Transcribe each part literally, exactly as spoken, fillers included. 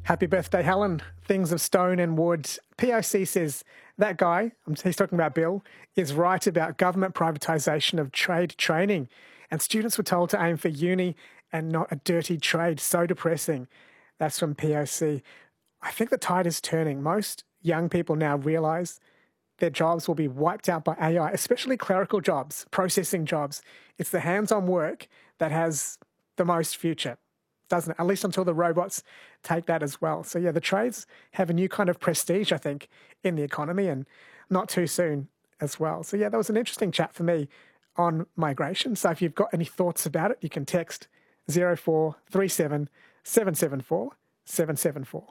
Happy birthday, Helen. Things of stone and wood. P O C says that guy, he's talking about Bill, is right about government privatisation of trade training. And students were told to aim for uni and not a dirty trade. So depressing. That's from P O C. I think the tide is turning. Most young people now realise their jobs will be wiped out by A I, especially clerical jobs, processing jobs. It's the hands-on work that has the most future, doesn't it? At least until the robots take that as well. So yeah, the trades have a new kind of prestige, I think, in the economy, and not too soon as well. So yeah, that was an interesting chat for me on migration. So if you've got any thoughts about it, you can text zero four three seven seven seven four seven seven four.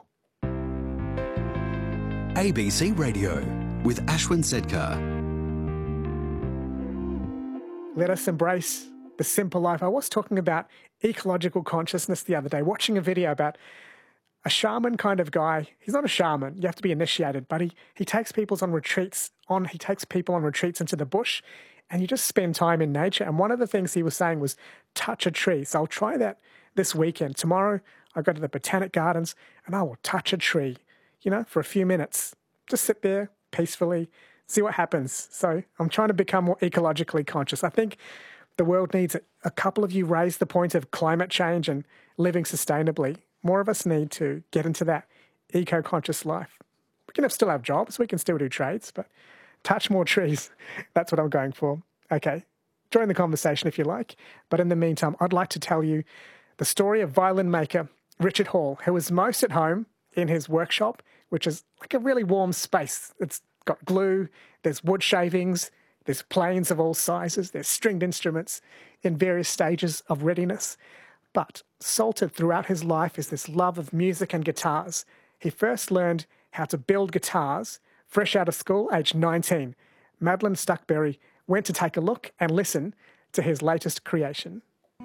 A B C Radio with Ashwin Sedkar. Let us embrace the simple life. I was talking about ecological consciousness the other day, watching a video about a shaman kind of guy. He's not a shaman. You have to be initiated, but he, he takes people on retreats on he takes people on retreats into the bush, and you just spend time in nature. And one of the things he was saying was touch a tree. So I'll try that this weekend. Tomorrow I'll go to the Botanic Gardens and I will touch a tree, you know, for a few minutes. Just sit there peacefully, see what happens. So I'm trying to become more ecologically conscious. I think the world needs it. A couple of you raised the point of climate change and living sustainably. More of us need to get into that eco-conscious life. We can have, still have jobs, we can still do trades, but touch more trees. That's what I'm going for. Okay, join the conversation if you like. But in the meantime, I'd like to tell you the story of violin maker Richard Hall, who was most at home in his workshop, which is like a really warm space. It's got glue, there's wood shavings, there's planes of all sizes, there's stringed instruments in various stages of readiness. But salted throughout his life is this love of music and guitars. He first learned how to build guitars fresh out of school, aged nineteen. Madeline Stuckberry went to take a look and listen to his latest creation.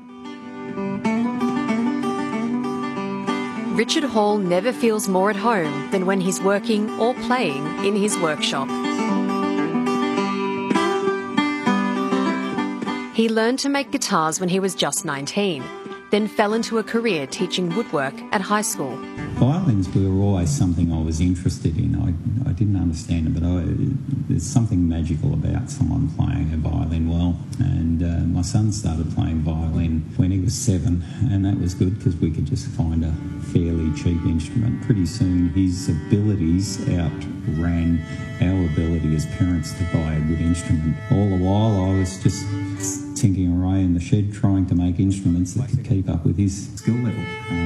Richard Hall never feels more at home than when he's working or playing in his workshop. He learned to make guitars when he was just nineteen, then fell into a career teaching woodwork at high school. Violins were always something I was interested in. I, I didn't understand it, but I, there's something magical about someone playing a violin well. And uh, my son started playing violin when he was seven, and that was good because we could just find a fairly cheap instrument. Pretty soon his abilities outran our ability as parents to buy a good instrument. All the while I was just tinkering away in the shed trying to make instruments that could keep up with his skill level.